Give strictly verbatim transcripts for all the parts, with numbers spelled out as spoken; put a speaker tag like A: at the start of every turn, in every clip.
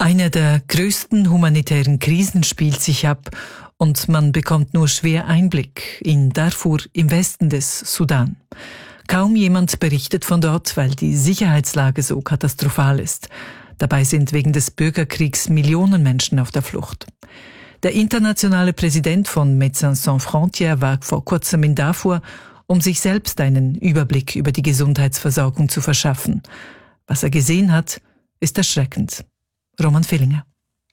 A: Eine der größten humanitären Krisen spielt sich ab und man bekommt nur schwer Einblick in Darfur im Westen des Sudan. Kaum jemand berichtet von dort, weil die Sicherheitslage so katastrophal ist. Dabei sind wegen des Bürgerkriegs Millionen Menschen auf der Flucht. Der internationale Präsident von Médecins Sans Frontières war vor kurzem in Darfur, um sich selbst einen Überblick über die Gesundheitsversorgung zu verschaffen. Was er gesehen hat, ist erschreckend. Roman Villinger.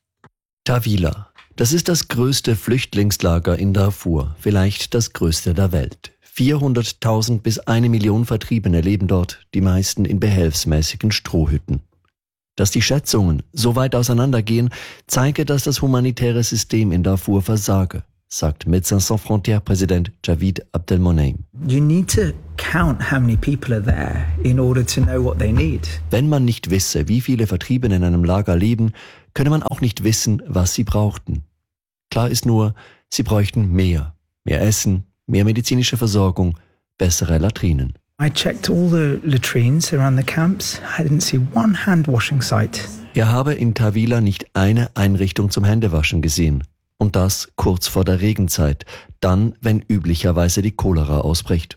B: Tawila. Das ist das größte Flüchtlingslager in Darfur, vielleicht das größte der Welt. vierhunderttausend bis eine Million Vertriebene leben dort, die meisten in behelfsmäßigen Strohhütten. Dass die Schätzungen so weit auseinandergehen, zeige, dass das humanitäre System in Darfur versage, sagt Médecins Sans Frontières Präsident Javid Abdelmoneim.
C: You need to count how many people are there in order to know what they need.
B: Wenn man nicht wisse, wie viele Vertriebene in einem Lager leben, könne man auch nicht wissen, was sie brauchten. Klar ist nur, sie bräuchten mehr. Mehr Essen, mehr medizinische Versorgung, bessere Latrinen.
C: I checked all the latrines around the camps. I didn't see one hand washing site.
B: Er habe in Tawila nicht eine Einrichtung zum Händewaschen gesehen. Und das kurz vor der Regenzeit, dann, wenn üblicherweise die Cholera ausbricht.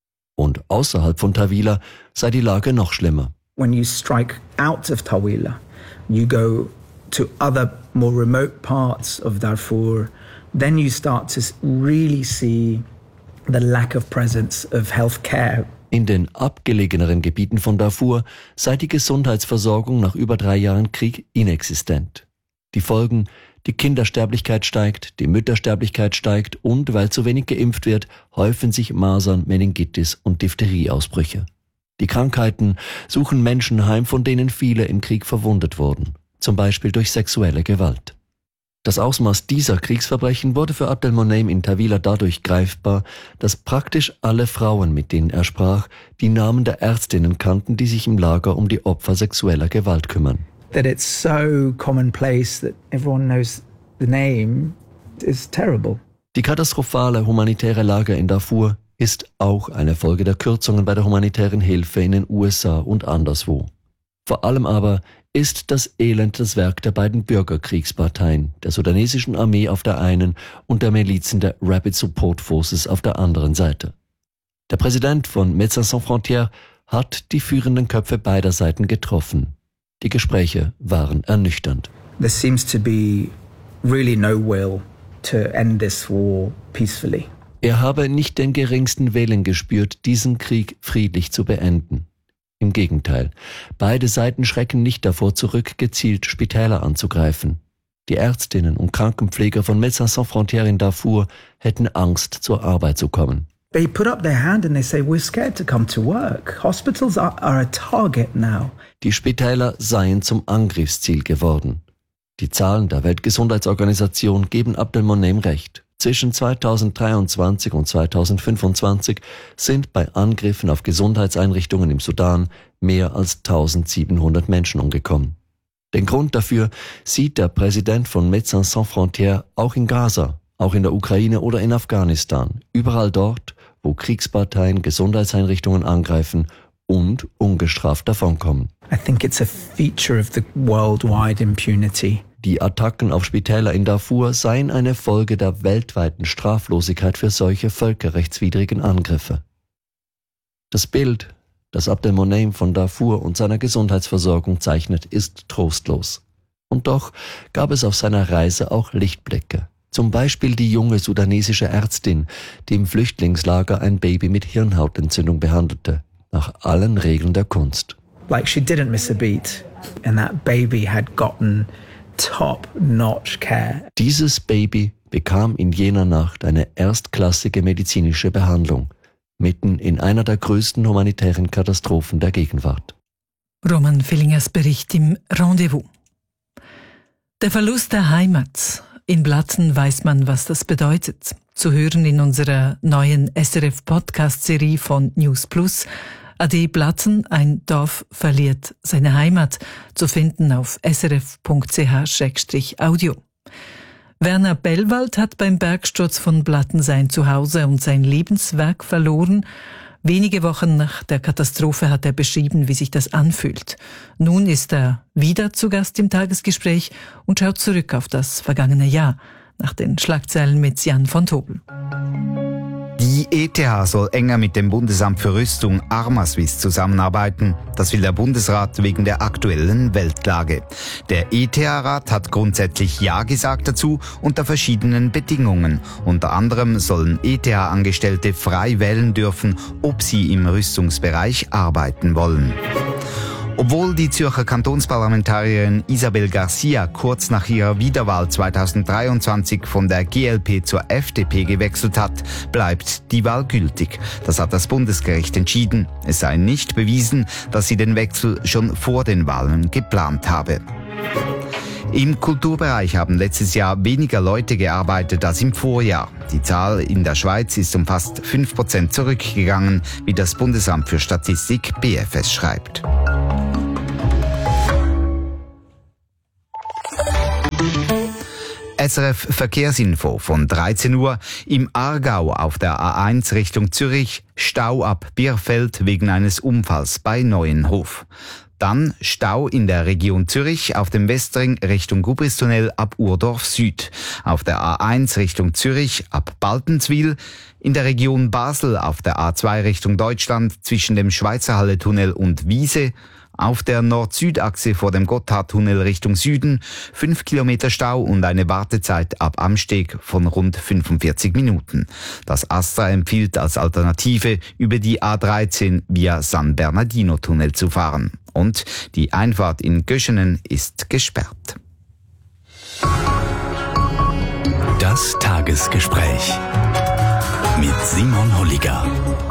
B: Und außerhalb von Tawila sei die Lage noch schlimmer.
C: When you strike out of Tawila, you go to other more remote parts of Darfur, then you start to really see the lack of presence of health care.
B: In den abgelegeneren Gebieten von Darfur sei die Gesundheitsversorgung nach über drei Jahren Krieg inexistent. Die Folgen: die Kindersterblichkeit steigt, die Müttersterblichkeit steigt und, weil zu wenig geimpft wird, häufen sich Masern, Meningitis und Diphtherie-Ausbrüche. Die Krankheiten suchen Menschen heim, von denen viele im Krieg verwundet wurden, zum Beispiel durch sexuelle Gewalt. Das Ausmaß dieser Kriegsverbrechen wurde für Abdelmoneim in Tawila dadurch greifbar, dass praktisch alle Frauen, mit denen er sprach, die Namen der Ärztinnen kannten, die sich im Lager um die Opfer sexueller Gewalt kümmern.
C: That it's so commonplace that everyone knows the name is terrible.
B: Die katastrophale humanitäre Lage in Darfur ist auch eine Folge der Kürzungen bei der humanitären Hilfe in den U S A und anderswo. Vor allem aber ist das Elend das Werk der beiden Bürgerkriegsparteien, der sudanesischen Armee auf der einen und der Milizen der Rapid Support Forces auf der anderen Seite. Der Präsident von Médecins Sans Frontières hat die führenden Köpfe beider Seiten getroffen. Die Gespräche waren ernüchternd.
C: There seems to be really no will to end this war peacefully.
B: Er habe nicht den geringsten Willen gespürt, diesen Krieg friedlich zu beenden. Im Gegenteil, beide Seiten schrecken nicht davor zurück, gezielt Spitäler anzugreifen. Die Ärztinnen und Krankenpfleger von Médecins Sans Frontières in Darfur hätten Angst, zur Arbeit zu kommen.
C: They put up their hand and they say, we're scared to come to work. Hospitals are, are a target now.
B: Die Spitäler seien zum Angriffsziel geworden. Die Zahlen der Weltgesundheitsorganisation geben Abdelmoneim recht. Zwischen zweitausenddreiundzwanzig und zweitausendfünfundzwanzig sind bei Angriffen auf Gesundheitseinrichtungen im Sudan mehr als eintausendsiebenhundert Menschen umgekommen. Den Grund dafür sieht der Präsident von Médecins Sans Frontières auch in Gaza, auch in der Ukraine oder in Afghanistan, überall dort, wo Kriegsparteien Gesundheitseinrichtungen angreifen und ungestraft davonkommen.
C: I think it's a feature of the worldwide impunity.
B: Die Attacken auf Spitäler in Darfur seien eine Folge der weltweiten Straflosigkeit für solche völkerrechtswidrigen Angriffe. Das Bild, das Abdelmoneim von Darfur und seiner Gesundheitsversorgung zeichnet, ist trostlos. Und doch gab es auf seiner Reise auch Lichtblicke. Zum Beispiel die junge sudanesische Ärztin, die im Flüchtlingslager ein Baby mit Hirnhautentzündung behandelte, nach allen Regeln der Kunst.
C: Like she didn't miss a beat and that baby had gotten top-notch care.
B: Dieses Baby bekam in jener Nacht eine erstklassige medizinische Behandlung, mitten in einer der größten humanitären Katastrophen der Gegenwart.
A: Roman Villingers Bericht im Rendezvous. Der Verlust der Heimat. In Blatten weiß man, was das bedeutet. Zu hören in unserer neuen S R F-Podcast-Serie von News Plus. Ade Blatten, ein Dorf verliert seine Heimat, zu finden auf s r f punkt c h slash audio. Werner Bellwald hat beim Bergsturz von Blatten sein Zuhause und sein Lebenswerk verloren. Wenige Wochen nach der Katastrophe hat er beschrieben, wie sich das anfühlt. Nun ist er wieder zu Gast im Tagesgespräch und schaut zurück auf das vergangene Jahr, nach den Schlagzeilen mit Jan von Tobel.
D: Die E T H soll enger mit dem Bundesamt für Rüstung Armaswiss zusammenarbeiten. Das will der Bundesrat wegen der aktuellen Weltlage. Der E T H-Rat hat grundsätzlich Ja gesagt dazu, unter verschiedenen Bedingungen. Unter anderem sollen E T H-Angestellte frei wählen dürfen, ob sie im Rüstungsbereich arbeiten wollen. Obwohl die Zürcher Kantonsparlamentarierin Isabel Garcia kurz nach ihrer Wiederwahl zweitausenddreiundzwanzig von der G L P zur F D P gewechselt hat, bleibt die Wahl gültig. Das hat das Bundesgericht entschieden. Es sei nicht bewiesen, dass sie den Wechsel schon vor den Wahlen geplant habe. Im Kulturbereich haben letztes Jahr weniger Leute gearbeitet als im Vorjahr. Die Zahl in der Schweiz ist um fast fünf Prozent zurückgegangen, wie das Bundesamt für Statistik B F S schreibt. S R F Verkehrsinfo von dreizehn Uhr. Im Aargau auf der A eins Richtung Zürich Stau ab Bierfeld wegen eines Unfalls bei Neuenhof. Dann Stau in der Region Zürich auf dem Westring Richtung Gubristunnel ab Urdorf Süd. Auf der A eins Richtung Zürich ab Baltenswil. In der Region Basel auf der A zwei Richtung Deutschland zwischen dem Schweizerhalle-Tunnel und Wiese. Auf der Nord-Süd-Achse vor dem Gotthardtunnel Richtung Süden fünf Kilometer Stau und eine Wartezeit ab Amsteg von rund fünfundvierzig Minuten. Das ASTRA empfiehlt als Alternative über die A dreizehn via San Bernardino-Tunnel zu fahren. Und die Einfahrt in Göschenen ist gesperrt.
E: Das Tagesgespräch mit Simon Holliger.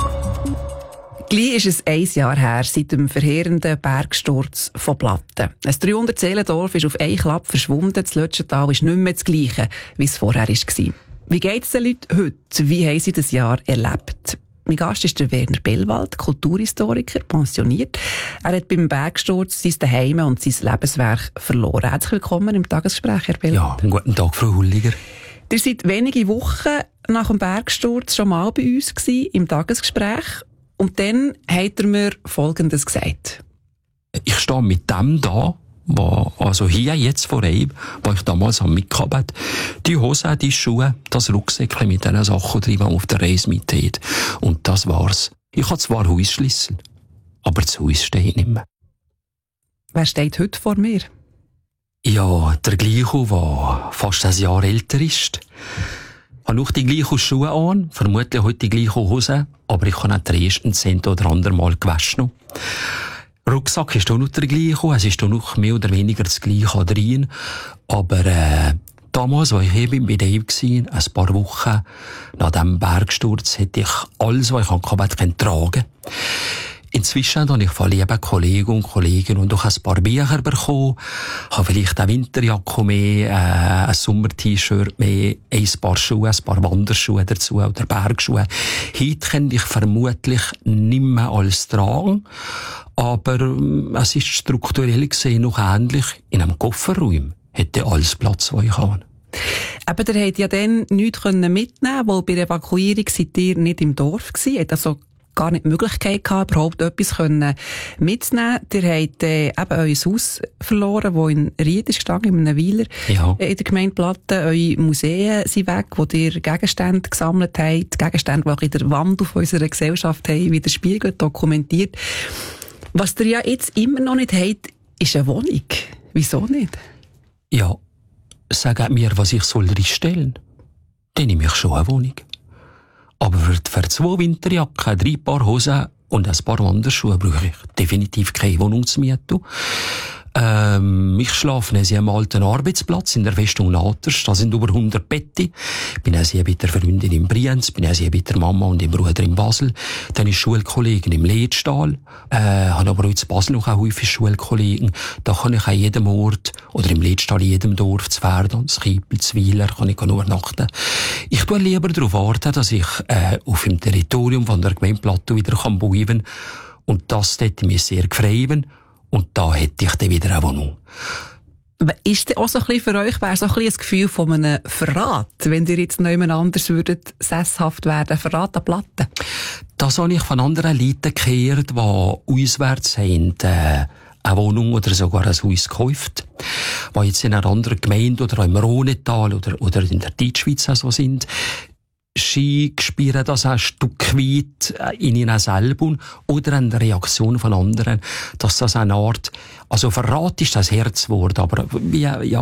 F: Gleich ist es ein Jahr her seit dem verheerenden Bergsturz von Platten. Ein dreihundert-Seelendorf ist auf einen Klapp verschwunden. Das Lötschental ist nicht mehr das Gleiche, wie es vorher war. Wie geht es den Leuten heute? Wie haben sie das Jahr erlebt? Mein Gast ist der Werner Bellwald, Kulturhistoriker, pensioniert. Er hat beim Bergsturz sein Zuhause und sein Lebenswerk verloren. Herzlich willkommen im Tagesgespräch, Herr Bellwald.
G: Ja, guten Tag, Frau Holliger.
F: Ihr seid wenige Wochen nach dem Bergsturz schon mal bei uns gewesen, im Tagesgespräch. Und dann hat er mir Folgendes gesagt.
G: Ich stehe mit dem da, wo, also hier jetzt vor einem, wo ich damals am mitgehabt habe, die Hose, die Schuhe, das Rucksäckchen mit diesen Sachen drin, die man auf der Reise mit. Und das war's. Ich habe zwar Hausschlüssel, aber das Haus steht nicht mehr.
F: Wer steht heute vor mir?
G: Ja, der gleiche, der fast ein Jahr älter ist. Ich habe noch die gleichen Schuhe an, vermutlich heute die gleichen Hosen, aber ich habe auch den ersten Cent oder anderen Mal gewaschen. Rucksack ist auch noch der gleiche, es ist auch noch mehr oder weniger das gleiche drin, aber äh, damals, als ich eben bei Dave war, ein paar Wochen nach diesem Bergsturz, hätte ich alles, was ich hatte, tragen. Inzwischen habe ich von lieben Kollegen und Kollegen und auch ein paar Bücher bekommen, habe vielleicht eine Winterjacke mehr, äh, ein Sommer-T-Shirt mehr, ein paar Schuhe, ein paar Wanderschuhe dazu oder Bergschuhe. Heute könnte ich vermutlich nicht mehr alles tragen, aber äh, es ist strukturell gesehen noch ähnlich. In einem Kofferraum hätte alles Platz, wo ich habe.
F: Aber ihr habt ja dann nichts mitnehmen, weil bei der Evakuierung seid ihr nicht im Dorf gewesen, habt also gar nicht die Möglichkeit gehabt, überhaupt etwas mitzunehmen. Ihr habt äh, eben euer Haus verloren, das in Ried ist gestanden, in einem Weiler,
G: ja.
F: äh, in der Gemeinde Platten. Eure Museen sind weg, wo ihr Gegenstände gesammelt habt, Gegenstände, die auch in der Wand auf unserer Gesellschaft haben, widerspiegelt, dokumentiert. Was ihr ja jetzt immer noch nicht habt, ist eine Wohnung. Wieso nicht?
G: Ja, sagt mir, was ich soll reinstellen. Dann nehme ich schon eine Wohnung. Aber für, für zwei Winterjacken, drei Paar Hosen und ein paar Wanderschuhe brauche ich definitiv keine Wohnung zu mieten. Ähm, ich schlafe in einem alten Arbeitsplatz in der Festung Naters. Da sind über hundert Betten. Bin auch bei der Freundin in Brienz, bin auch bei der Mama und dem Bruder in Basel. Dann ist Schulkollegen im Leedstahl. Äh, habe aber auch in Basel noch auch häufig Schulkollegen. Da kann ich an jedem Ort, oder im Leedstahl in jedem Dorf, zu Verdon, zu Kiepel, zu Weiler, kann ich nur übernachten. Ich tue lieber darauf warten, dass ich äh, auf dem Territorium von der Gemeinde Plateau wieder kann bleiben. Und das hätte mich sehr gefreut. Und da hätte ich dann wieder eine Wohnung.
F: Ist denn auch so ein bisschen für euch, wäre so ein bisschen ein Gefühl von einem Verrat, wenn ihr jetzt niemand anders würdet sesshaft werden, Verrat an Platten?
G: Das habe ich von anderen Leuten gehört, die auswärts haben, äh, eine Wohnung oder sogar ein Haus gekauft, die jetzt in einer anderen Gemeinde oder im Rhonetal oder, oder in der Deutschschweiz so sind. Sie spüren das ein Stück weit in ihnen selber oder an der Reaktion von anderen, dass das eine Art, also Verrat ist das Herzwort, aber wie, ja,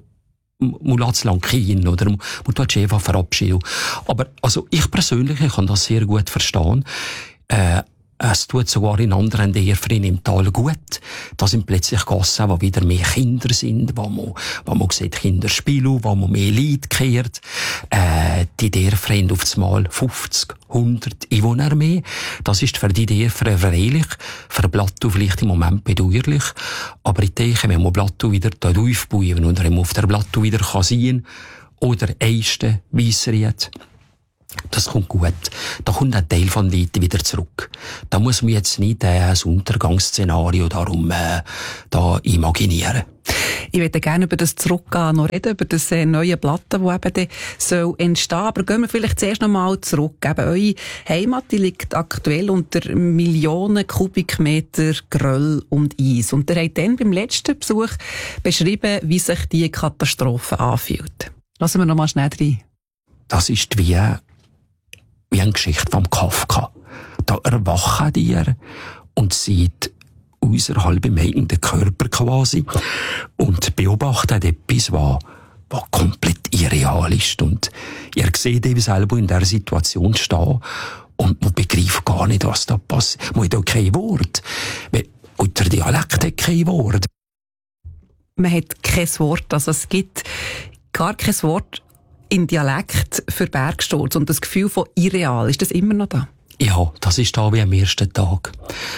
G: man lässt es lang gehen, oder man tut sich einfach verabschieden. Aber, also, ich persönlich, ich kann das sehr gut verstehen, äh, es tut sogar in anderen Dörfern im Tal gut. Da sind plötzlich Gassen, wo wieder mehr Kinder sind, wo man, wo man sieht Kinder spielen, wo man mehr Leute kehrt. Äh, die Dörfer haben auf das Mal fünfzig, hundert Einwohner mehr. Das ist für die Dörfer freilich, für Plateau vielleicht im Moment bedauerlich. Aber ich denke, wenn man Plateau wieder dort aufbauen und man auf der Plateau wieder sein kann, oder Eisten, Weissried, das kommt gut. Da kommt ein Teil von Leuten wieder zurück. Da muss man jetzt nicht äh, ein Untergangsszenario darum äh, da imaginieren.
F: Ich würde gerne über das Zurückgehen noch reden, über das äh, neue Platten, das eben soll entstehen. Aber gehen wir vielleicht zuerst noch mal zurück. Eben, eure Heimat die liegt aktuell unter Millionen Kubikmeter Geröll und Eis. Und ihr habt dann beim letzten Besuch beschrieben, wie sich diese Katastrophe anfühlt. Lassen wir noch mal schnell rein.
G: Das ist wie wie eine Geschichte vom Kafka. Da erwachen die und sieht außerhalb im eigenen Körper quasi und beobachtet etwas, was, was komplett irreal ist. Und ihr seht eben selber in der Situation stehen und man begreift gar nicht, was da passiert. Man hat auch kein Wort. Und der Dialekt hat kein Wort.
F: Man hat kein Wort. Also es gibt gar kein Wort in Dialekt für Bergsturz und das Gefühl von irreal, ist das immer noch da?
G: Ja, das ist da wie am ersten Tag.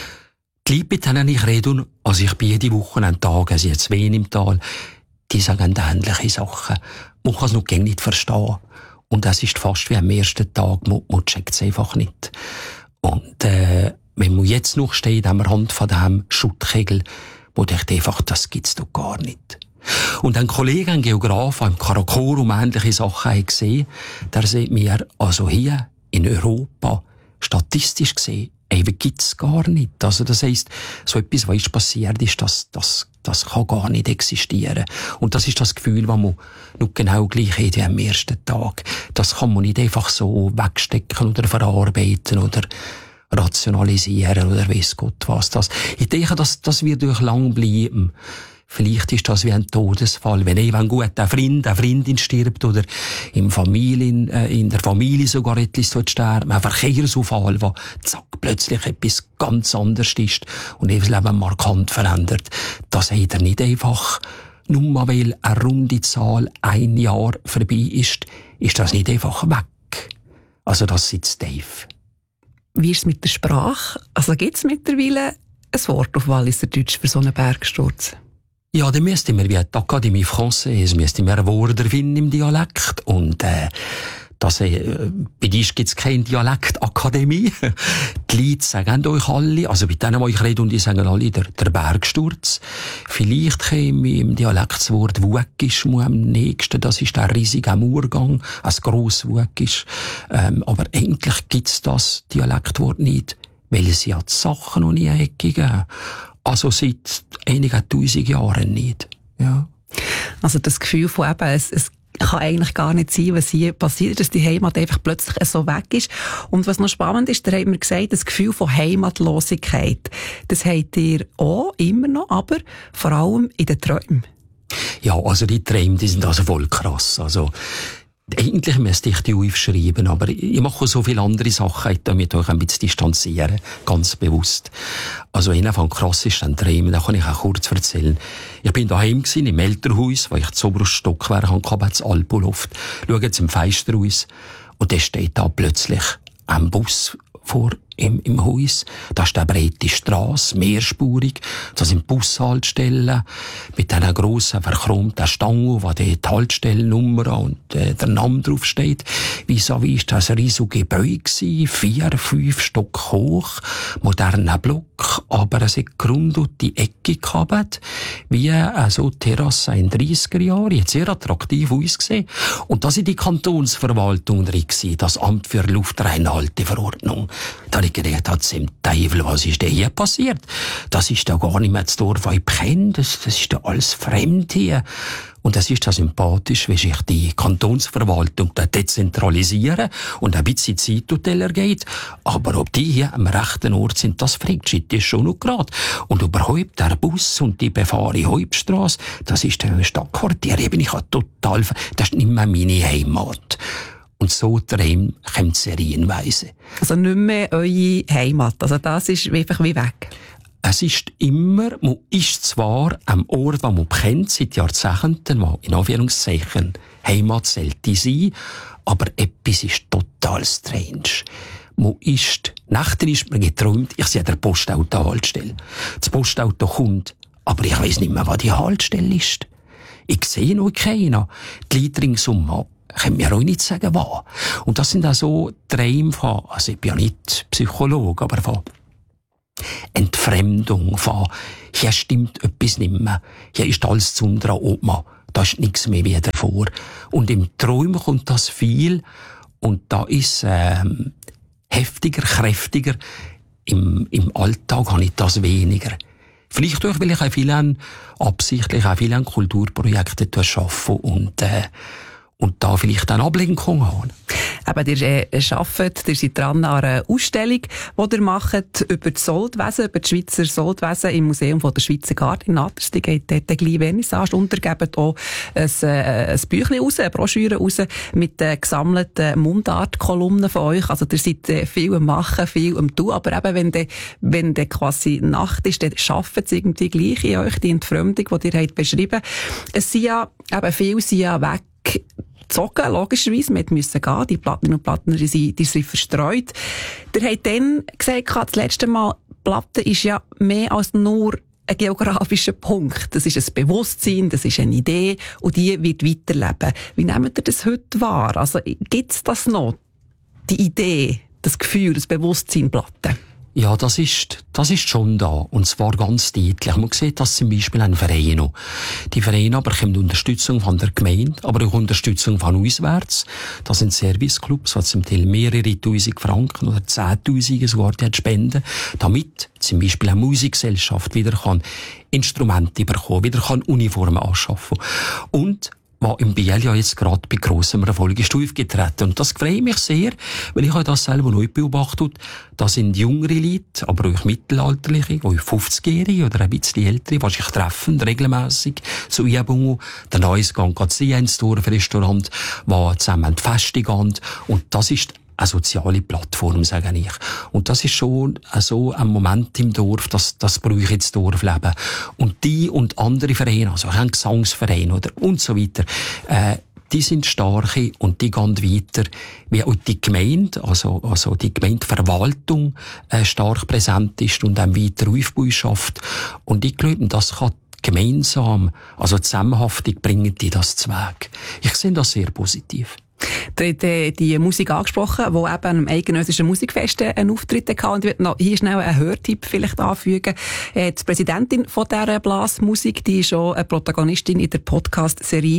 G: Die Leute, mit denen ich rede, also ich bin jede Woche einen Tag, also jetzt wen im Tal, die sagen ähnliche Sachen. Man kann es noch gar nicht verstehen. Und es ist fast wie am ersten Tag, man, man checkt es einfach nicht. Und äh, wenn man jetzt noch steht am Rand von diesem Schuttkegel, man denkt einfach, das gibt's doch gar nicht. Und ein Kollege, ein Geograf, der im Karakorum ähnliche Sachen hat gesehen, der sieht mir, also hier in Europa, statistisch gesehen, eben gibt's gar nicht. Also das heisst, so etwas, was ist passiert ist, das, das, das kann gar nicht existieren. Und das ist das Gefühl, das man noch genau gleich hat wie am ersten Tag. Das kann man nicht einfach so wegstecken oder verarbeiten oder rationalisieren oder weiss Gott was. Das. Ich denke, das, das wird durch lang bleiben. Vielleicht ist das wie ein Todesfall, wenn eben ein guter Freund, eine Freundin stirbt oder im Familien, äh, in der Familie sogar etwas dort sterben, ein Verkehrsunfall, wo zack, plötzlich etwas ganz anderes ist und eben das Leben markant verändert. Das hat er nicht einfach, nur mal weil eine runde Zahl ein Jahr vorbei ist, ist das nicht einfach weg. Also das sitzt tief.
F: Wie ist es mit der Sprache? Also gibt es mittlerweile ein Wort auf Walliserdeutsch für so einen Bergsturz?
G: Ja, dann müssten wir wie die Akademie Française, müssten wir ein Wort erfinden im Dialekt. Und, äh, das, äh, bei dir gibt's keine Dialektakademie. Die Leute sagen euch alle, also bei denen, die ich rede, und die sagen alle, der, der Bergsturz. Vielleicht käme im Dialekt das Wort Wuekisch am nächsten, das ist der riesige Murgang, ein grosses Wuekisch. Ähm, aber eigentlich gibt's das Dialektwort nicht, weil es ja die Sachen noch nie gegeben. Also seit einigen tausend Jahren nicht. Ja.
F: Also das Gefühl von eben, es, es kann eigentlich gar nicht sein, was hier passiert, dass die Heimat einfach plötzlich so weg ist. Und was noch spannend ist, da haben wir gesagt, das Gefühl von Heimatlosigkeit, das habt ihr auch immer noch, aber vor allem in den Träumen.
G: Ja, also die Träume, die sind also voll krass. Also eigentlich müsste ich die aufschreiben, aber ich mache so viele andere Sachen, damit euch ein bisschen distanzieren, ganz bewusst. Also einer von krassesten Träumen, da kann ich auch kurz erzählen. Ich bin daheim gewesen, im Elternhaus, wo ich das oberste Stockwerk hatte, das Alpoloft, schaue zum Fenster raus und da steht da plötzlich ein Bus vor im, im Haus. Das ist eine breite Strasse, mehrspurig. Das sind Bushaltestellen mit einer grossen verchromten Stange, wo die Haltstellennummer und äh, der Name draufsteht. Vis-à-vis ist das ein riesiges Gebäude gewesen, vier, fünf Stock hoch, moderner Block, aber es hat Grund und die Ecke gehabt, wie äh, so Terrasse in den dreissiger Jahren. Jetzt sehr attraktiv ausgesehen. Und das ist die Kantonsverwaltung drin gewesen, das Amt für Luftreinhalteverordnung. Da habe ich gedacht, hat im Teufel, was ist denn hier passiert? Das ist da gar nicht mehr das Dorf, das ich kenne, das, das ist da alles fremd hier. Und es ist ja sympathisch, wie sich die Kantonsverwaltung da dezentralisieren und ein bisschen Zeithotel geht. Aber ob die hier am rechten Ort sind, das fragt sich schon noch gerade. Und überhaupt der Bus und die befahrene Hauptstrasse, das ist ein Stadtquartier, bin ich total, das ist nicht mehr meine Heimat. Und so träumt kommt serienweise.
F: Also nicht mehr eure Heimat, also das ist einfach wie weg.
G: Es ist immer, man ist zwar am Ort, den man kennt, seit Jahrzehnten, wo in Anführungszeichen Heimat sollte sein, aber etwas ist total strange. Man ist, nachher ist man geträumt, ich sehe der Postauto Haltestelle. Das Postauto kommt, aber ich weiss nicht mehr, was die Haltestelle ist. Ich sehe noch keinen. Die Leute ringsum können mir auch nicht sagen, was. Und das sind auch so Träume von, also ich bin ja nicht Psychologe, aber von Entfremdung, von, hier stimmt etwas nicht mehr, hier ist alles zu unserer Oma, da ist nichts mehr wie davor. Und im Träumen kommt das viel, und da ist ähm, heftiger, kräftiger. Im, im Alltag habe ich das weniger. Vielleicht auch, weil ich auch viele, absichtlich auch viele Kulturprojekte arbeite und äh, und da vielleicht eine Ablenkung haben.
F: Eben, ihr äh, arbeitet, ihr seid dran an einer Ausstellung, die ihr macht über das Soldwesen, über das Schweizer Soldwesen im Museum von der Schweizer Garde in Natters. Die geht dort gleich Vernissage und ihr gebt auch ein, äh, ein Büchlein raus, eine Broschüre raus mit äh, gesammelten Mundartkolumnen von euch. Also ihr seid äh, viel am Machen, viel am Tun, aber eben, wenn de, wenn de quasi Nacht ist, dann arbeitet es irgendwie gleich in euch, die Entfremdung, die ihr habt beschrieben. Es sind ja, eben viele sind ja weg gezogen, logischerweise. Wir mussten gehen. Die Plattner und Plattner, die sind, die sind verstreut. Der hat dann gesagt, das letzte Mal, Platte ist ja mehr als nur ein geografischer Punkt. Das ist ein Bewusstsein, das ist eine Idee, und die wird weiterleben. Wie nehmt ihr das heute wahr? Also, gibt's das noch? Die Idee, das Gefühl, das Bewusstsein Platte?
G: Ja, das ist, das ist schon da. Und zwar ganz deutlich. Man sieht das zum Beispiel an Vereinen. Die Vereine aber bekommen Unterstützung von der Gemeinde, aber auch Unterstützung von auswärts. Das sind Serviceclubs, die zum Teil mehrere tausend Franken oder zehntausend sogar spenden, damit zum Beispiel eine Musikgesellschaft wieder kann Instrumente bekommen, wieder kann Uniformen anschaffen. Und was im Biel ja jetzt gerade bei grossem Erfolg ist aufgetreten. Und das freut mich sehr, weil ich habe das selber neu beobachtet. Da sind jüngere Leute, aber auch mittelalterliche, auch fünfzigjährige oder ein bisschen ältere, die sich treffen, regelmässig zu Übungen. Der Neues gehen sie ins Dorfrestaurant, die zusammen an die Feste gehen. Und das ist eine soziale Plattform, sage ich. Und das ist schon so ein Moment im Dorf, das, das brauche ich jetzt Dorfleben. Und die und andere Vereine, also auch ein Gesangsverein oder und so weiter, äh, die sind starke und die gehen weiter, wie auch die Gemeinde, also, also die Gemeindeverwaltung äh, stark präsent ist und dann weiter Aufbau schafft. Und ich glaube, das kann gemeinsam, also zusammenhaftig bringen die das zu Weg. Ich sehe das sehr positiv.
F: Du hast die, die Musik angesprochen, die eben am Eidgenössischen Musikfest einen Auftritt hatte. Und ich möchte noch hier schnell einen Hörtipp vielleicht anfügen. Die Präsidentin von dieser Blasmusik, die ist schon eine Protagonistin in der Podcast-Serie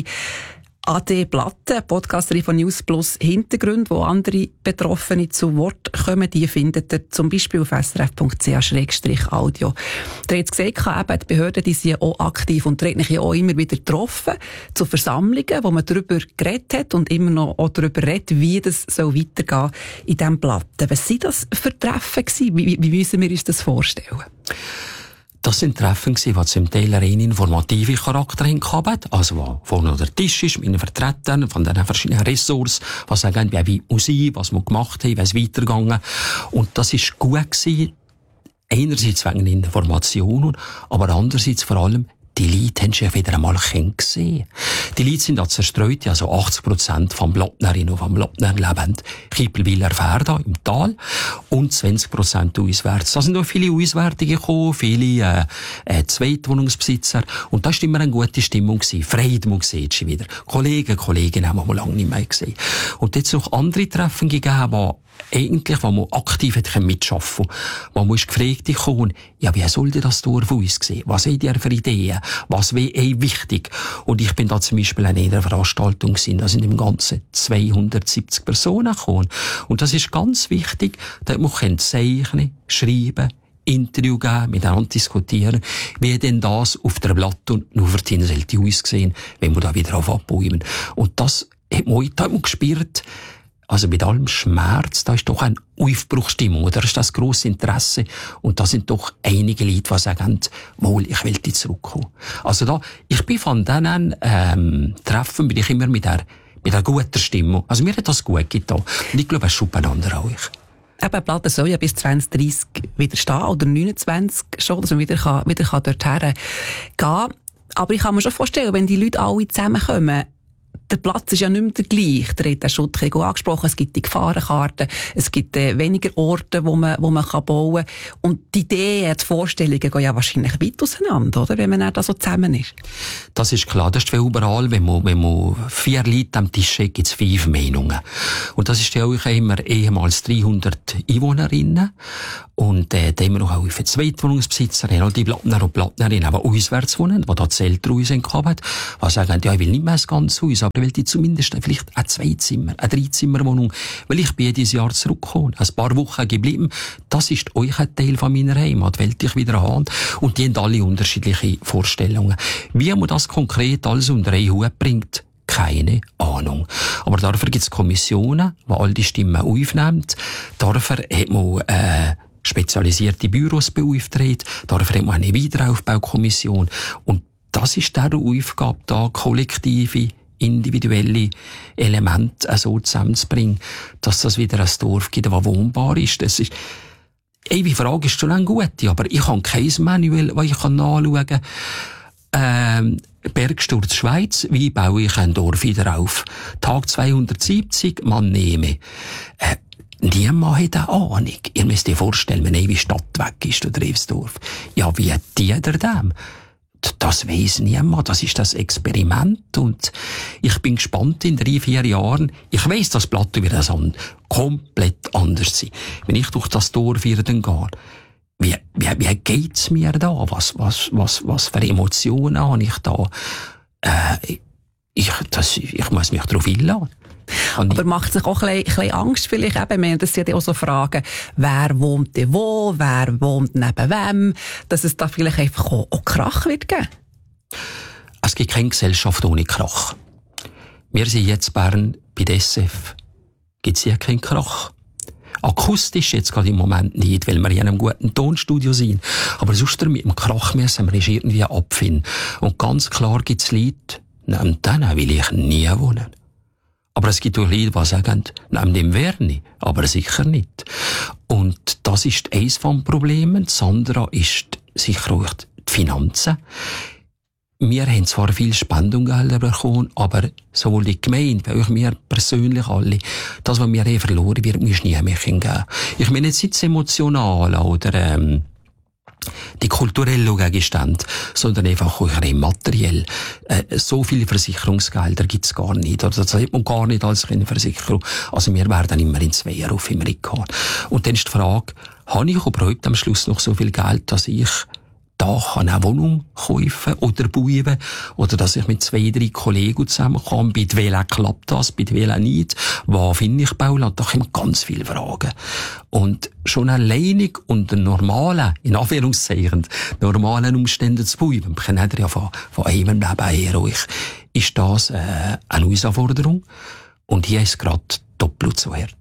F: A D Platte, Podcasterin von News Plus Hintergrund, wo andere Betroffene zu Wort kommen. Die findet ihr zum Beispiel auf s r f punkt c h schrägstrich audio. Der hat gesagt, eben, die Behörden, die sind auch aktiv und treten sich auch immer wieder getroffen zu Versammlungen, wo man darüber geredet hat und immer noch auch darüber redet, wie das soll weitergehen in diesem Platten. Was sind das für Treffen gewesen? Wie, wie müssen wir uns das vorstellen?
G: Das sind Treffen gewesen, die zum Teil rein informative Charakter hatten, also wo vorne der Tisch ist, mit den Vertretern von den verschiedenen Ressorts, was sagen, wie Musik, was wir gemacht haben, wie es weitergegangen. Und das ist gut gewesen, einerseits wegen Informationen, aber andererseits vor allem, die Leute haben sich wieder einmal gesehen. Die Leute sind da zerstreut, also achtzig Prozent vom Blattnerinnen und vom Blattner leben Kippelwiller Ferda im Tal und zwanzig Prozent auswärts. Da sind auch viele Auswärtige gekommen, viele äh, äh, Zweitwohnungsbesitzer und da war immer eine gute Stimmung gewesen. Freude, man sieht schon wieder. Kollegen, Kollegen haben wir mal lange nicht mehr gesehen. Und jetzt noch andere Treffen gegeben, die eigentlich, wo man aktiv hat mitschaffen kann, wo man ist gefragt gekommen, ja, wie sollte das Dorf aussehen? Was habt ihr für Ideen? Was wäre euch wichtig? Und ich bin da zum Beispiel an einer Veranstaltung gewesen, da sind im Ganzen zweihundertsiebzig Personen gekommen. Und das ist ganz wichtig, dass man zeichnen, schreiben, Interview geben, miteinander diskutieren, wie denn das auf der Blatt und auf der Insel aussehen, wenn wir da wieder aufbäumen. Und das hat man heute gespürt, also mit allem Schmerz, da ist doch eine Aufbruchsstimmung, oder ist das grosse Interesse? Und da sind doch einige Leute, die sagen, mal, ich will die zurückkommen. Also da, ich bin von diesen, ähm, Treffen, bin ich immer mit der, mit der guten Stimmung. Also mir hat das gut getan. Und ich glaube, es schuppt einander auch.
F: Eben, Platte soll ja bis zwanzig dreissig wieder stehen, oder neunundzwanzig schon, dass man wieder, kann, wieder kann dorthin gehen kann. Aber ich kann mir schon vorstellen, wenn die Leute alle zusammenkommen, der Platz ist ja nicht mehr der gleiche. Der hat den Schutt angesprochen. Es gibt die Gefahrenkarten. Es gibt äh, weniger Orte, wo man, wo man kann bauen kann. Und die Ideen, die Vorstellungen gehen ja wahrscheinlich weit auseinander, oder? Wenn man dann da so zusammen ist.
G: Das ist klar. Das ist wie überall. Wenn man, wenn man vier Leute am Tisch hat, gibt es fünf Meinungen. Und das ist ja auch immer ehemals dreihundert Einwohnerinnen. Und, äh, da haben wir noch auch für Zweitwohnungsbesitzer, all die Blattner und Blattnerinnen, die auswärts wohnen, die da Zelte raus haben, die sagen, ja, ich will nicht mehr das ganze Haus, aber ich will die zumindest vielleicht ein Zweizimmer, eine Dreizimmerwohnung, weil ich bin dieses Jahr zurückgekommen, ein paar Wochen geblieben. Das ist euch ein Teil von meiner Heimat, will ich wieder haben. Und die haben alle unterschiedliche Vorstellungen. Wie man das konkret alles unter einen Hut bringt, keine Ahnung. Aber dafür gibt es Kommissionen, die all die Stimmen aufnehmen. Dafür hat man, äh, spezialisierte Büros beauftragt. Dafür hat man eine Wiederaufbaukommission. Und das ist der Aufgabe, da kollektive, individuelle Elemente so zusammenzubringen, dass das wieder ein Dorf gibt, das wohnbar ist. Das ist, ey, die Frage ist schon eine gute, aber ich habe kein Manual, das ich nachschauen kann. Ähm, Bergsturz Schweiz, wie baue ich ein Dorf wieder auf? Tag zweihundertsiebzig, man nehme. Äh, Niemand hat eine Ahnung. Ihr müsst euch vorstellen, wenn eine Stadt weg ist, oder Revsdorf. Ja, wie hat die der dem? Das weiss niemand. Das ist das Experiment. Und ich bin gespannt in drei, vier Jahren. Ich weiss, das Plateau wird das komplett anders sein. Wenn ich durch das Dorf wieder gehe, wie, wie, wie geht's mir da? Was, was, was, was für Emotionen habe ich da? Äh, ich, das, ich muss mich darauf einladen.
F: Aber macht sich auch ein bisschen Angst vielleicht eben? Wir, das sind ja auch so Fragen, wer wohnt denn wo, wer wohnt neben wem, dass es da vielleicht einfach auch, auch Krach wird geben?
G: Es gibt keine Gesellschaft ohne Krach. Wir sind jetzt Bern bei der S F. Gibt es hier keinen Krach? Akustisch jetzt gerade im Moment nicht, weil wir in einem guten Tonstudio sind. Aber sonst mit dem Krach müssen wir uns irgendwie abfinden. Und ganz klar gibt es Leute, neben denen will ich nie wohnen. Aber es gibt auch Leute, die sagen, neben dem wäre ich, aber sicher nicht. Und das ist eines von Problemen. Das andere ist sicher auch die Finanzen. Wir haben zwar viel Spendungsgelder bekommen, aber sowohl die Gemeinde, wie auch wir persönlich alle, das, was wir eh verloren wird, muss nie mehr geben. Ich meine jetzt nicht emotional oder ähm, die kulturellen Gegenstände, sondern einfach auch rein materiell. Äh, so viele Versicherungsgelder gibt's gar nicht. Oder das hat man gar nicht als eine Versicherung. Also wir werden immer in zwei Jahren auf Amerika. Und dann ist die Frage, habe ich überhaupt am Schluss noch so viel Geld, dass ich da kann eine Wohnung kaufen oder bauen, oder dass ich mit zwei, drei Kollegen zusammenkomme, bei welchen klappt das, bei welchen nicht, wo finde ich Bauland, da kommen ganz viele Fragen. Und schon alleinig unter normalen, in Anführungszeichen, normalen Umständen zu bauen, wir kennen ja von, von einem Leben her ruhig, ist das äh, eine Herausforderung. Und hier ist es gerade doppelt so hart.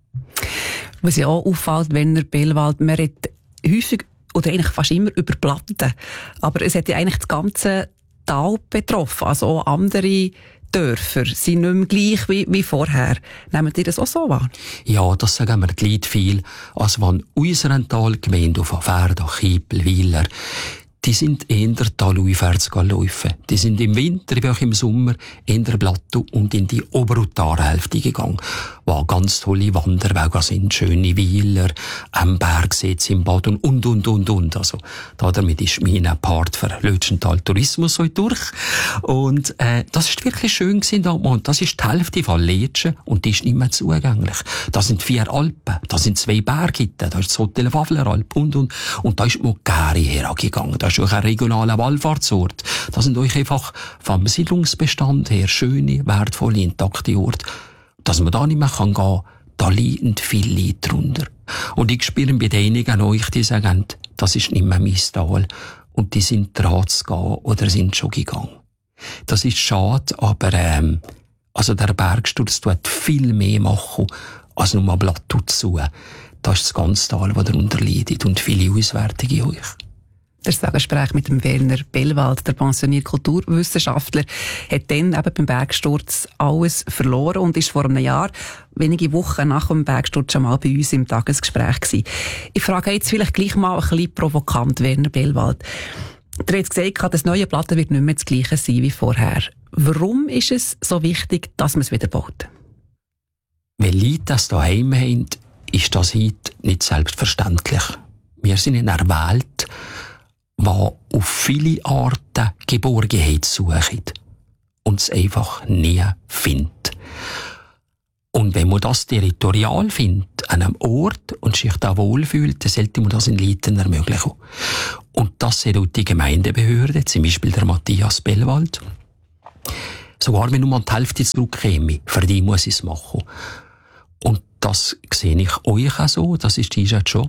F: Was ja auch auffällt, wenn er Bellwald, man redet häufig oder eigentlich fast immer über Platten. Aber es hat ja eigentlich das ganze Tal betroffen. Also auch andere Dörfer sind nicht mehr gleich wie, wie vorher. Nehmt ihr das auch so wahr?
G: Ja, das sagen wir gleich viel. Also wenn unsere Talgemeinde auf Ferda, Kiepel, Wieler, die sind eher talaufwärts gelaufen. Die sind im Winter wie auch im Sommer in der Plateau und in die Oberutarenhälfte gegangen, wo ganz tolle Wanderwege sind, schöne Weiler, am Bergsitz im Baden und, und, und, und. Also, damit ist mein Part für Lötschental Tourismus so durch. Und, äh, das ist wirklich schön gewesen, und das ist die Hälfte von Letschen und die ist nicht mehr zugänglich. Da sind vier Alpen, da sind zwei Berge, da ist das Hotel Wavleralp und, und, und da ist die Mogäri hergegangen. Das ist auch ein regionaler Wallfahrtsort. Das sind euch einfach vom Siedlungsbestand her schöne, wertvolle, intakte Orte. Dass man da nicht mehr gehen kann, da liegen viele Leute drunter. Und ich spüre bei denen an euch, die sagen, das ist nicht mehr mein Tal. Und die sind dran zu gehen oder sind schon gegangen. Das ist schade, aber ähm, also der Bergsturz tut viel mehr machen, als nur ein Blatt zu. Das ist das ganze Tal, das darunter leidet und viele Auswertungen euch.
F: Das Gespräch mit dem Werner Bellwald, der pensionierte Kulturwissenschaftler, hat dann eben beim Bergsturz alles verloren und ist vor einem Jahr, wenige Wochen nach dem Bergsturz, schon mal bei uns im Tagesgespräch gewesen. Ich frage jetzt vielleicht gleich mal ein bisschen provokant, Werner Bellwald. Der hat gesagt, das neue Platte wird nicht mehr das Gleiche sein wie vorher. Warum ist es so wichtig, dass man es wieder baut?
G: Wenn Leute das daheim haben, ist das heute nicht selbstverständlich. Wir sind in einer Welt, die auf viele Arten Geborgenheit sucht und es einfach nie findet. Und wenn man das territorial findet, an einem Ort und sich da wohlfühlt, dann sollte man das in Leuten ermöglichen. Und das sieht auch die Gemeindebehörde, zum Beispiel der Matthias Bellwald. Sogar wenn nur die Hälfte zurückkäme, für die muss ich es machen. Und das sehe ich euch auch so, das ist dieser Job.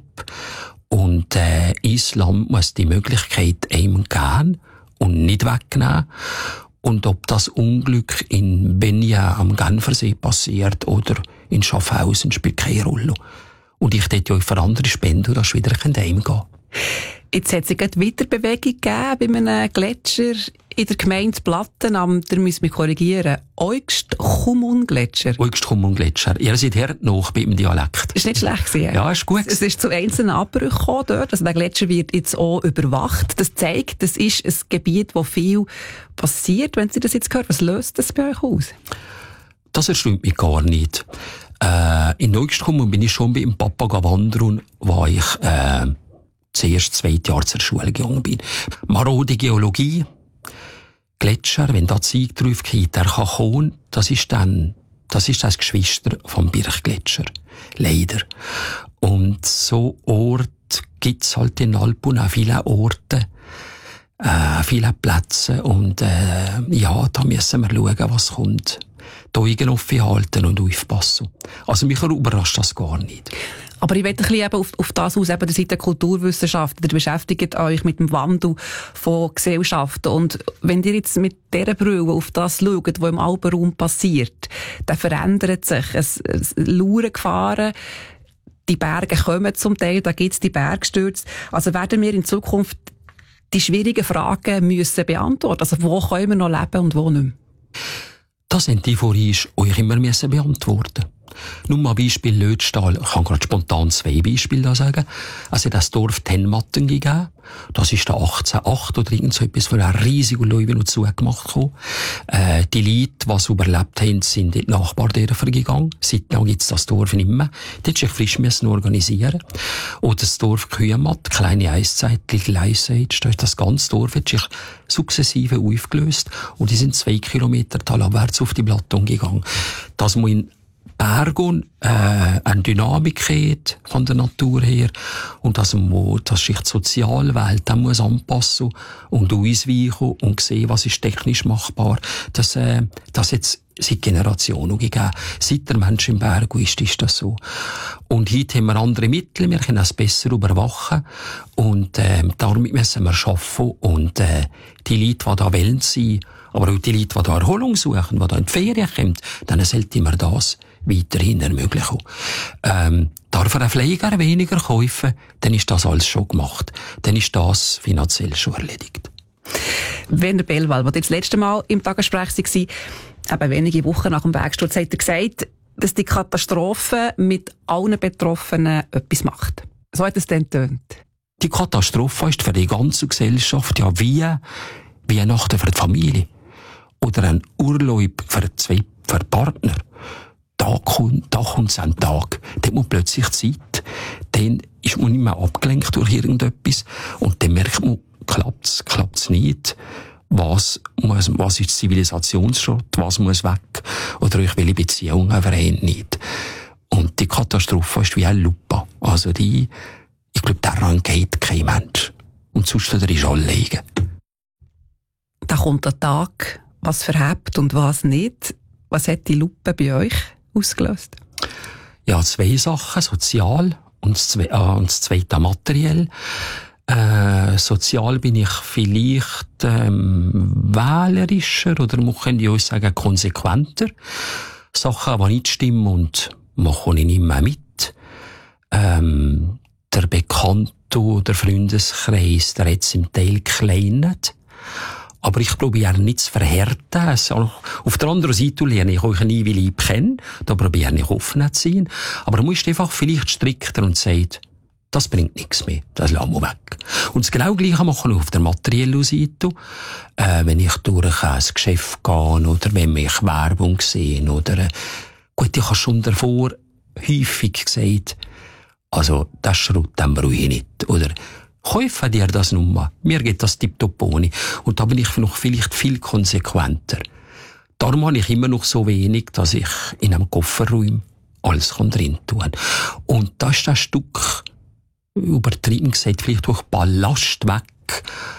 G: Und äh, Islam muss die Möglichkeit einem geben und nicht wegnehmen. Und ob das Unglück in Benja am Genfersee passiert oder in Schaffhausen, spielt keine Rolle. Und ich hätte euch für andere spenden, dass wieder heimgehen kann.
F: Jetzt hat es gerade wieder Bewegung gegeben bei einem Gletscher in der Gemeinde Platten am, der müsst mich korrigieren, Eugst-Chumun-Gletscher.
G: Eugst-Chumun-Gletscher. Ihr seid her noch beim Dialekt.
F: Ist nicht schlecht gewesen.
G: Ja, ist gut.
F: Es ist zu einzelnen Abbrüchen gekommen dort. Also der Gletscher wird jetzt auch überwacht. Das zeigt, das ist ein Gebiet, wo viel passiert. Wenn Sie das jetzt hören, was löst das bei euch aus?
G: Das erstaunt mich gar nicht. Äh, in Eugst-Chumun bin ich schon bei dem Papa wandern, wo ich äh, zuerst zweit Jahre zur Schule gegangen bin. Marode Geologie, Gletscher, wenn da Zeug drauf geht, der kann kommen, das ist dann, das ist das Geschwister vom Birchgletscher. Leider. Und so Ort gibt's halt in Alpen auch viele Orte, äh, viele Plätze und, äh, ja, da müssen wir schauen, was kommt. Die Augen offen halten und aufpassen. Also mich überrascht das gar nicht.
F: Aber ich will ein bisschen eben auf, auf das aus, eben, ihr seid der Kulturwissenschaftler, ihr beschäftigt euch mit dem Wandel von Gesellschaften. Und wenn ihr jetzt mit dieser Brille auf das schaut, was im Alpenraum passiert, dann verändert sich. Es, es lauern Gefahren, die Berge kommen zum Teil, da gibt es die Bergstürze. Also werden wir in Zukunft die schwierigen Fragen müssen beantworten. Also wo können wir noch leben und wo nicht mehr?
G: Das haben die vorhin euch immer müssen beantworten. Nur mal Beispiel Lötschtal. Ich kann gerade spontan zwei Beispiele da sagen. Also das Dorf Tenmatten gegeben. Das ist da achtzehnhundertacht oder irgend so etwas von einer riesigen Leuwe noch zugemacht gekommen. Äh, die Leute, die es überlebt haben, sind in die Nachbardörfer gegangen. Seitdem gibt es das Dorf nicht mehr. Dort sich frisch müssen organisieren. Oder das Dorf Kühematt, kleine Eiszeit, Little Ice Age. Da ist das ganze Dorf hat sich sukzessive aufgelöst. Und die sind zwei Kilometer talabwärts auf die Plattform gegangen. Das muss in Bergen äh, eine Dynamik hat von der Natur her und dass man dass sich die Sozialwelt dann muss anpassen und ausweichen und sehen, was ist technisch machbar. Das äh, das jetzt seit Generationen gegeben. Seit der Mensch im Berg ist, ist das so. Und heute haben wir andere Mittel, wir können es besser überwachen und äh, damit müssen wir arbeiten und äh, die Leute, die da wollen sein, aber auch die Leute, die da Erholung suchen, die da in die Ferien kommen, dann sollte man das weiterhin ermöglichen. Ähm, darf ein Pfleger weniger kaufen, dann ist das alles schon gemacht. Dann ist das finanziell schon erledigt.
F: Werner Bellwald, der das letzte Mal im Tagesgespräch war, eben wenige Wochen nach dem Bergsturz, hat er gesagt, dass die Katastrophe mit allen Betroffenen etwas macht. So hat es dann getönt.
G: die Katastrophe ist für die ganze Gesellschaft ja wie Weihnachten für die Familie. Oder ein Urlaub für zwei für Partner. Da kommt, da kommt's ein Tag. Dann muss plötzlich Zeit. Dann ist man nicht mehr abgelenkt durch irgendetwas. Und dann merkt man, klappt's, klappt's nicht. Was muss, was ist Zivilisationsschrott? Was muss weg? Oder ich will Beziehungen verhängt nicht. Und die Katastrophe ist wie ein Lupa. Also die, ich glaube, daran geht kein Mensch. Und sonst ist er alle liegen.
F: Da kommt der Tag, was verhebt und was nicht. Was hat die Lupe bei euch ausgelöst?
G: Ja, zwei Sachen. Sozial und das, Zwe- äh, und das zweite materiell. Äh, sozial bin ich vielleicht ähm, wählerischer oder man könnte auch sagen konsequenter. Sachen, die nicht stimmen und mache ich nicht mehr mit. Ähm, der Bekannte oder Freundeskreis, der hat es im Teil gekleinet. Aber ich probiere nicht zu verhärten. Also, auf der anderen Seite lerne ich euch nie, wie ich kenne. Da probiere ich offen zu sein. Aber du musst einfach vielleicht strikter und sagen, das bringt nichts mehr. Das lassen wir weg. Und das genau Gleiche machen wir auf der materiellen Seite. Äh, wenn ich durch ein Geschäft gehe oder wenn ich Werbung sehe oder, äh, gut, ich habe schon davor häufig gesagt, also, das Schrott, den brauche ich nicht. Oder, kaufe dir das nur. Mir geht das tipptopp ohne. Und da bin ich noch vielleicht viel konsequenter. Darum habe ich immer noch so wenig, dass ich in einem Kofferraum alles drin tun kann. Und da ist das Stück, übertrieben gesagt, vielleicht durch Ballast weg.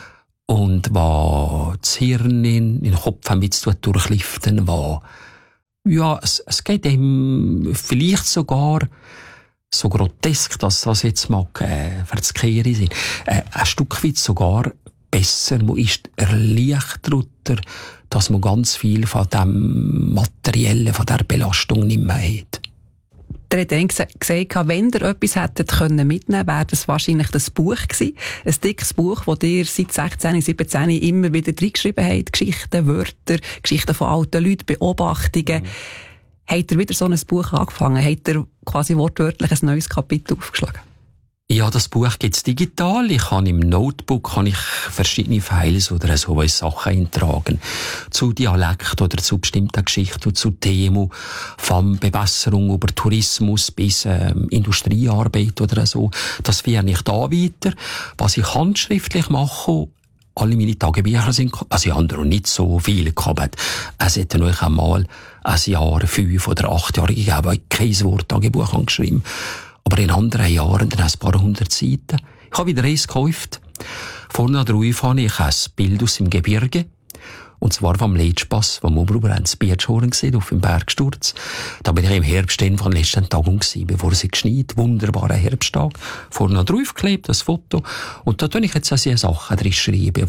G: Und was das Hirn in den Kopf ein bisschen durchliften, was, ja, es, es geht ihm vielleicht sogar so grotesk, dass das jetzt mag, äh, verzkehren sind, äh, ein Stück weit sogar besser, man ist erleichtert, dass man ganz viel von dem Materiellen, von der Belastung nicht mehr hat.
F: Der hat dann gesagt, wenn ihr etwas hättet können mitnehmen, wäre das wahrscheinlich das Buch gewesen. Ein dickes Buch, das ihr seit sechzehn, siebzehn immer wieder reingeschrieben habt. Geschichten, Wörter, Geschichten von alten Leuten, Beobachtungen. Mhm. Habt ihr wieder so ein Buch angefangen? Habt ihr quasi wortwörtlich ein neues Kapitel aufgeschlagen?
G: Ja, das Buch gibt's digital. Ich habe im Notebook kann ich verschiedene Files oder so Sachen eintragen. Zu Dialekt oder zu bestimmten Geschichten, zu Themen, von Bewässerung über Tourismus bis ähm, Industriearbeit oder so. Das werde ich da weiter. Was ich handschriftlich mache, alle meine Tagebücher sind, also ich habe noch nicht so viele gehabt. Es hätte euch einmal ein Jahr, fünf oder acht Jahre gegeben, wo ich kein Wort Tagebuch geschrieben habe. Aber in anderen Jahren dann ein paar hundert Seiten. Ich habe wieder eins gekauft. Vorne drauf habe ich ein Bild aus dem Gebirge. Und zwar vom Leitschpass, wo wir über ein Bierschorn gesehen auf dem Bergsturz. Da bin ich im Herbst von letzten Tagen gewesen, bevor es geschneit. Wunderbarer Herbsttag. Vorne drauf geklebt, das Foto. Und da tue ich jetzt also Sachen drin schreiben, die,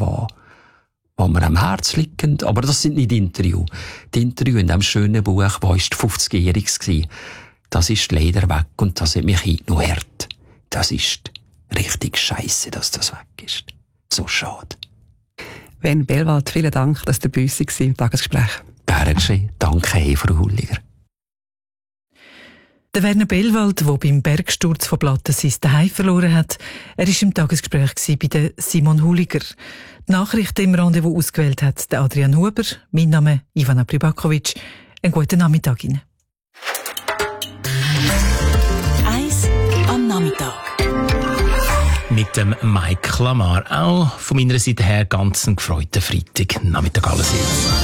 G: die mir am Herz liegen. Aber das sind nicht Interviews. Die Interviews in diesem schönen Buch war fünfzigjähriges gewesen. Das ist leider weg und das hat mich heute noch hart. Das ist richtig scheisse, dass das weg ist. So schade.
F: Werner Bellwald, vielen Dank, dass du bei uns warst im Tagesgespräch.
G: Gerne geschehen. Danke, hey, Frau Hulliger.
A: Der Werner Bellwald, der beim Bergsturz von Platten sein Zuhause verloren hat, er war im Tagesgespräch bei der Simon Hulliger. Die Nachrichten im Rendezvous ausgewählt hat der Adrian Huber. Mein Name Ivana Pribakovic. Einen guten Nachmittag Ihnen.
H: Eis am Nachmittag.
I: Mit dem Mike Lamar. Auch von meiner Seite her ganz einen gefreuten Freitag. Nachmittag alles jetzt.